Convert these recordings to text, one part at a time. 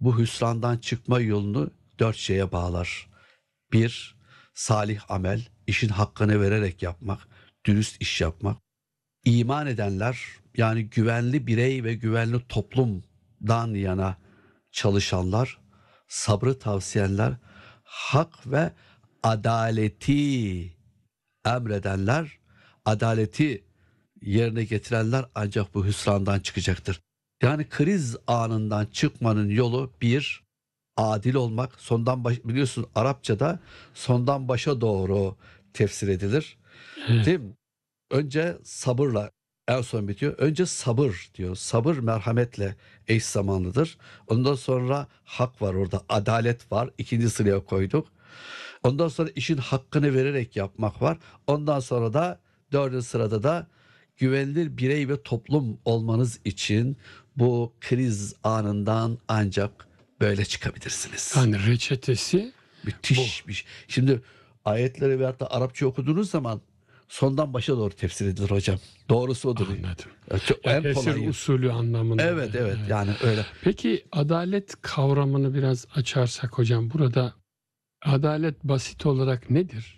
bu hüsrandan çıkma yolunu 4 şeye bağlar. 1. Salih amel, işin hakkını vererek yapmak, dürüst iş yapmak. İman edenler, yani güvenli birey ve güvenli toplumdan yana çalışanlar, sabrı tavsiyenler, hak ve adaleti emredenler, adaleti yerine getirenler ancak bu hüsrandan çıkacaktır. Yani kriz anından çıkmanın yolu, bir, adil olmak. Biliyorsun Arapçada sondan başa doğru tefsir edilir. Evet. Değil mi? Önce sabırla en son bitiyor. Önce sabır diyor. Sabır merhametle eş zamanlıdır. Ondan sonra hak var orada. Adalet var. İkinci sıraya koyduk. Ondan sonra işin hakkını vererek yapmak var. Ondan sonra da dördüncü sırada da güvenilir birey ve toplum olmanız için bu kriz anından ancak böyle çıkabilirsiniz. Yani reçetesi Müthiş bir şey. Şimdi ayetleri veyahut da Arapça okuduğunuz zaman sondan başa doğru tefsir edilir hocam. Doğrusu odur. anladım. En Tefsir kolayı. usulü anlamında. Evet, yani öyle. Peki adalet kavramını biraz açarsak hocam, burada adalet basit olarak nedir?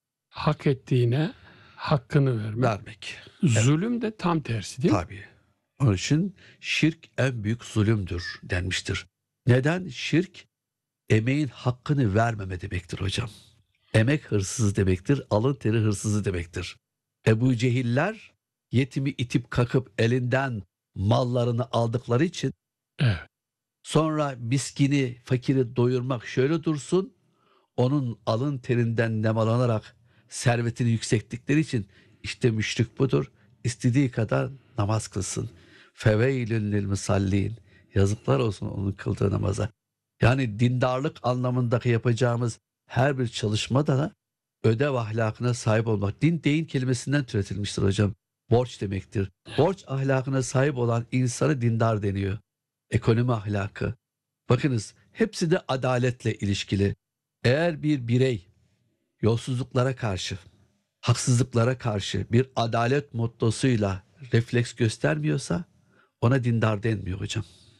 Hak ettiğine hakkını vermek. Zulüm de tam tersi değil mi? Tabii. Onun için şirk en büyük zulümdür denmiştir. Neden? Şirk emeğin hakkını vermeme demektir hocam. Emek hırsızı demektir, alın teri hırsızı demektir. Ebu Cehiller yetimi itip kakıp elinden mallarını aldıkları için, Evet. sonra miskini, fakiri doyurmak şöyle dursun, onun alın terinden nemalanarak servetini yükselttikleri için, işte müşrik budur. İstediği kadar namaz kılsın. Feveylün lil musallin. Yazıklar olsun onun kıldığı namaza. Yani dindarlık anlamındaki yapacağımız her bir çalışmada da ödev ahlakına sahip olmak. Din deyin kelimesinden türetilmiştir hocam. Borç demektir. Borç ahlakına sahip olan insanı dindar deniyor. Ekonomi ahlakı. Bakınız, hepsi de adaletle ilişkili. Eğer bir birey yolsuzluklara karşı, haksızlıklara karşı bir adalet mottosuyla refleks göstermiyorsa ona dindar denmiyor hocam.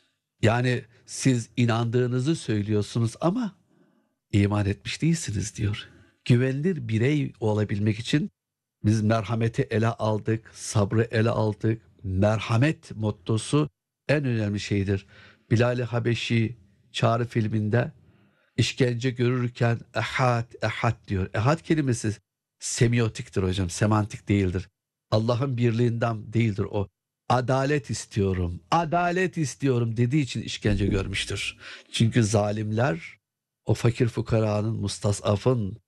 Yani siz inandığınızı söylüyorsunuz ama iman etmiş değilsiniz diyor. Güvenilir birey olabilmek için biz merhameti ele aldık, sabrı ele aldık. Merhamet mottosu en önemli şeydir. Bilal-i Habeşi Çağrı filminde işkence görürken ehad, ehad diyor. Ehad kelimesi semiotiktir hocam, semantik değildir. Allah'ın birliğinden değildir o. Adalet istiyorum, adalet istiyorum dediği için işkence görmüştür. Çünkü zalimler o fakir fukaranın, mustasafın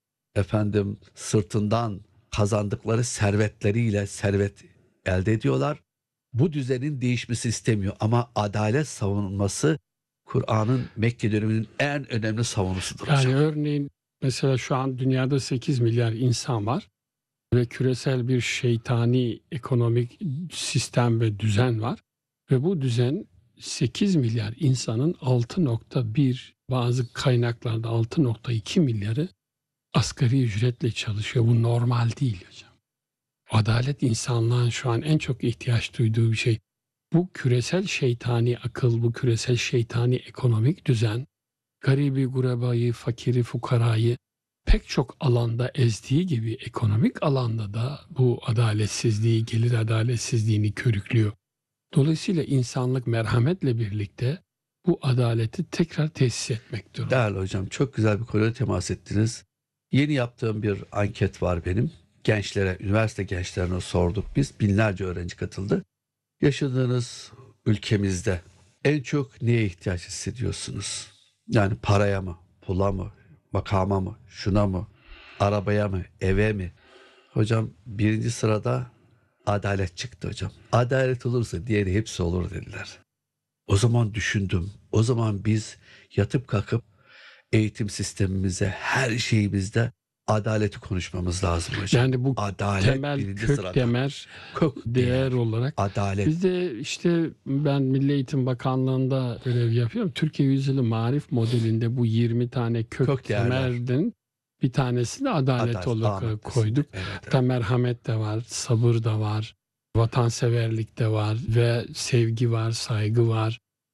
sırtından kazandıkları servetleriyle servet elde ediyorlar. Bu düzenin değişmesi istemiyor ama adalet savunulması Kur'an'ın Mekke döneminin en önemli savunusudur hocam. Yani örneğin mesela şu an dünyada 8 milyar insan var ve küresel bir şeytani ekonomik sistem ve düzen var. Ve bu düzen 8 milyar insanın 6,1, bazı kaynaklarda 6,2 milyarı asgari ücretle çalışıyor. Bu normal değil hocam. Adalet insanlığın şu an en çok ihtiyaç duyduğu bir şey. Bu küresel şeytani akıl, bu küresel şeytani ekonomik düzen, garibi, gurebayı, fakiri, fukarayı pek çok alanda ezdiği gibi ekonomik alanda da bu adaletsizliği, gelir adaletsizliğini körüklüyor. Dolayısıyla insanlık merhametle birlikte bu adaleti tekrar tesis etmek durumunda. Değerli hocam, çok güzel bir konuya temas ettiniz. Yeni yaptığım bir anket var benim. Gençlere, üniversite gençlerine sorduk biz. Binlerce öğrenci katıldı. Yaşadığınız ülkemizde en çok neye ihtiyaç hissediyorsunuz? Yani paraya mı, pula mı, makama mı, şuna mı, arabaya mı, eve mi? Hocam birinci sırada adalet çıktı hocam. Adalet olursa diğeri hepsi olur dediler. O zaman düşündüm. O zaman biz yatıp kalkıp eğitim sistemimize, her şeyimizde adaleti konuşmamız lazım hocam. Yani bu adalet temel birinci kök sırada. temel değer olarak. Adalet. Biz de işte ben Milli Eğitim Bakanlığı'nda görev yapıyorum. Türkiye Yüzyılı Marif modelinde bu 20 tane kök temelden bir tanesini adalet olarak koyduk. Evet. Hatta merhamet de var, sabır da var, vatanseverlik de var ve sevgi var, saygı var.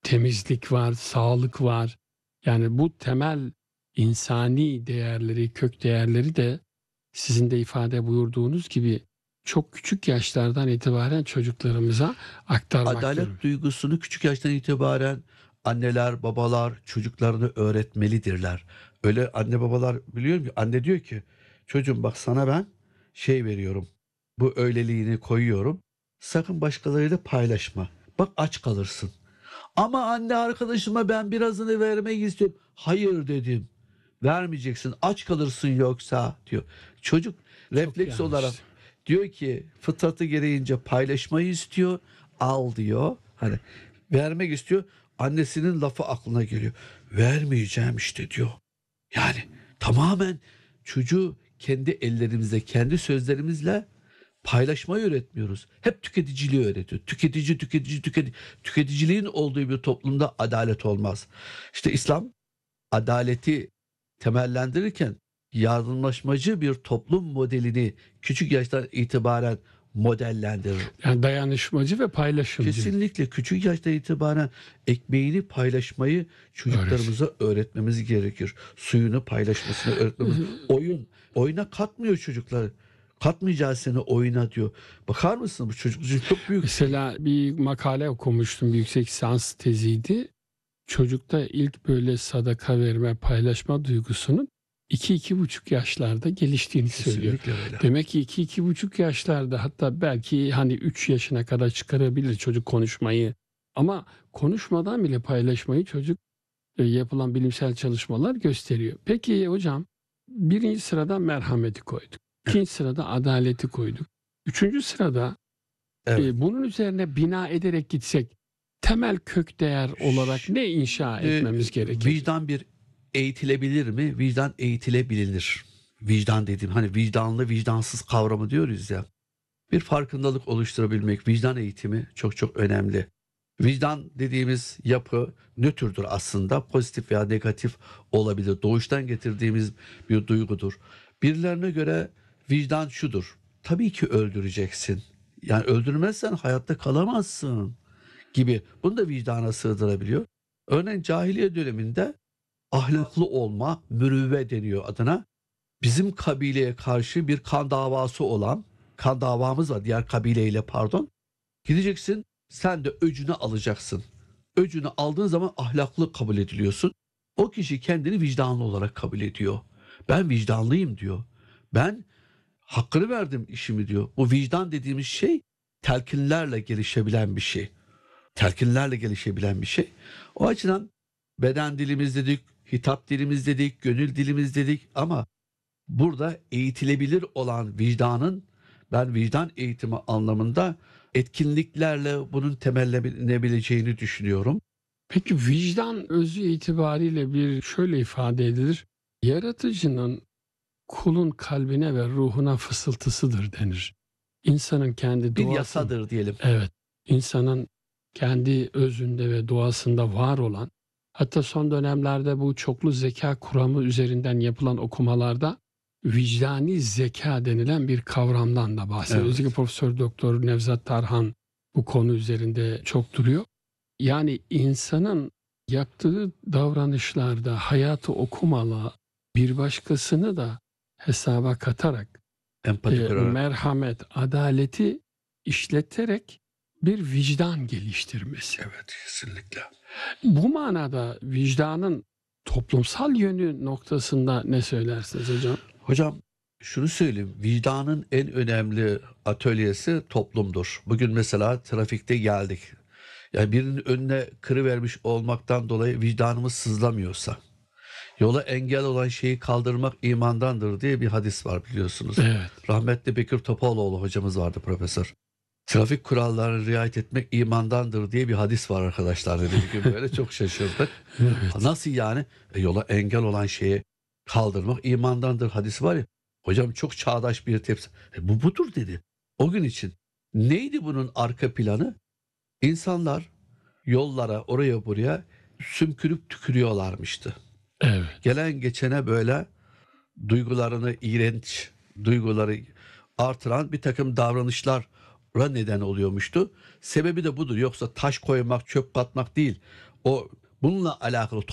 temizlik var, sağlık var. Yani bu temel insani değerleri, kök değerleri de sizin de ifade buyurduğunuz gibi çok küçük yaşlardan itibaren çocuklarımıza aktarmak Adalet durumunda. duygusunu küçük yaştan itibaren anneler, babalar çocuklarını öğretmelidirler. Öyle anne babalar biliyorum ki anne diyor ki çocuğum bak sana ben şey veriyorum. Bu öğleliğini koyuyorum. Sakın başkalarıyla paylaşma. Bak aç kalırsın. Ama anne arkadaşıma ben birazını vermek istiyorum. Hayır dedim. Vermeyeceksin. Aç kalırsın yoksa diyor. Çocuk Çok refleks olarak yanlış. diyor ki fıtratı gereğince paylaşmayı istiyor. Al diyor. Hani vermek istiyor. Annesinin lafı aklına geliyor. Vermeyeceğim işte diyor. Yani tamamen çocuğu kendi ellerimizle, kendi sözlerimizle paylaşmayı öğretmiyoruz. Hep tüketiciliği öğretiyor. Tüketiciliğin olduğu bir toplumda adalet olmaz. İşte İslam adaleti temellendirirken yardımlaşmacı bir toplum modelini küçük yaştan itibaren modellendirir. Yani dayanışmacı ve paylaşımcı Kesinlikle küçük yaştan itibaren ekmeğini paylaşmayı çocuklarımıza öğretmemiz gerekir. Suyunu paylaşmasını öğretmemiz. Oyuna katmıyor çocuklar. Katmayacağız seni oyuna diyor. Bakar mısın bu çocuk çok büyük. Mesela bir makale okumuştum, bir yüksek lisans teziydi. Çocukta ilk böyle sadaka verme, paylaşma duygusunun 2-2,5 yaşlarda geliştiğini söylüyor. Kesinlikle öyle. Demek ki 2-2,5 yaşlarda, hatta belki hani 3 yaşına kadar çıkarabilir çocuk konuşmayı. Ama konuşmadan bile paylaşmayı çocuk yapılan bilimsel çalışmalar gösteriyor. Peki hocam, birinci sırada merhameti koyduk. İkinci sırada adaleti koyduk. Üçüncü sırada Evet. bunun üzerine bina ederek gitsek temel kök değer olarak ne inşa etmemiz gerekir? Vicdan bir eğitilebilir mi? Vicdan eğitilebilir. Vicdan dediğim hani vicdanlı vicdansız kavramı diyoruz ya. Bir farkındalık oluşturabilmek, vicdan eğitimi çok çok önemli. Vicdan dediğimiz yapı nötrdür aslında. Pozitif veya negatif olabilir. Doğuştan getirdiğimiz bir duygudur. Birilerine göre vicdan şudur. Tabii ki öldüreceksin. Yani öldürmezsen hayatta kalamazsın gibi. Bunu da vicdana sığdırabiliyor. Örneğin cahiliye döneminde ahlaklı olma, mürüvve deniyor adına. Bizim kabileye karşı bir kan davası olan, kan davamız var diğer kabileyle pardon. Gideceksin sen de öcünü alacaksın. Öcünü aldığın zaman ahlaklı kabul ediliyorsun. O kişi kendini vicdanlı olarak kabul ediyor. Ben vicdanlıyım diyor. Ben hakkını verdim işimi diyor. Bu vicdan dediğimiz şey telkinlerle gelişebilen bir şey. Telkinlerle gelişebilen bir şey. O açıdan beden dilimiz dedik, hitap dilimiz dedik, gönül dilimiz dedik ama burada eğitilebilir olan vicdanın ben vicdan eğitimi anlamında etkinliklerle bunun temellenebileceğini düşünüyorum. Peki vicdan özü itibariyle bir şöyle ifade edilir. Yaratıcının kulun kalbine ve ruhuna fısıltısıdır denir. İnsanın kendi Bir doğası, yasadır diyelim. evet, insanın kendi özünde ve doğasında var olan, hatta son dönemlerde bu çoklu zeka kuramı üzerinden yapılan okumalarda vicdani zeka denilen bir kavramdan da bahsediyor. Evet. Özellikle Profesör Doktor Nevzat Tarhan bu konu üzerinde çok duruyor. Yani insanın yaptığı davranışlarda hayatı okumalı, bir başkasını da hesaba katarak, Empati kurarak. merhamet, adaleti işleterek bir vicdan geliştirmesi. Evet, kesinlikle. Bu manada vicdanın toplumsal yönü noktasında ne söylersiniz hocam? Hocam şunu söyleyeyim. Vicdanın en önemli atölyesi toplumdur. Bugün mesela trafikte geldik. Yani birinin önüne kırıvermiş olmaktan dolayı vicdanımız sızlamıyorsa, yola engel olan şeyi kaldırmak imandandır diye bir hadis var biliyorsunuz. Evet. Rahmetli Bekir Topaloğlu hocamız vardı profesör. Trafik kurallarına riayet etmek imandandır diye bir hadis var arkadaşlar dedi. Bir gün böyle çok şaşırdık. Evet. Nasıl yani? Yola engel olan şeyi kaldırmak imandandır hadisi var ya. Hocam çok çağdaş bir tepsi. Bu budur dedi. O gün için. Neydi bunun arka planı? İnsanlar yollara oraya buraya sümkürüp tükürüyorlarmıştı. Evet. Gelen geçene böyle duygularını iğrenç, duyguları artıran bir takım davranışlara neden oluyormuştu. Sebebi de budur. Yoksa taş koymak, çöp atmak değil. O bununla alakalı